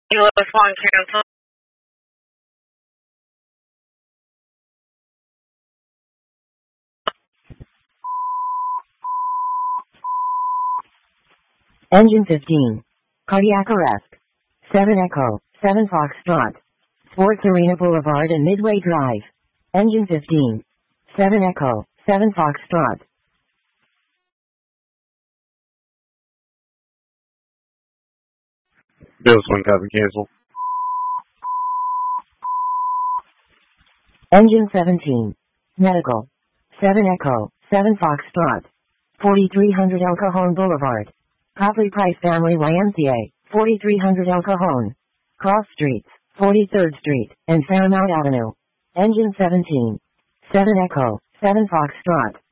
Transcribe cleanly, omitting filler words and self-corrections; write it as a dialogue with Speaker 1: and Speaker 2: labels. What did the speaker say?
Speaker 1: US 1 cancel.
Speaker 2: Engine 15. Cardiac arrest. 7 Echo, 7 Foxtrot. Sports Arena Boulevard and Midway Drive. Engine 15. 7 Echo, 7 Foxtrot.
Speaker 3: Bill Swing Copy cancel.
Speaker 2: Engine 17. Medical. 7 Echo, 7 Foxtrot. 4300 El Cajon Boulevard. Copley Price Family YMCA, 4300 El Cajon. Cross Streets, 43rd Street, and Fairmount Avenue. Engine 17. 7 Echo, 7 Foxtrot.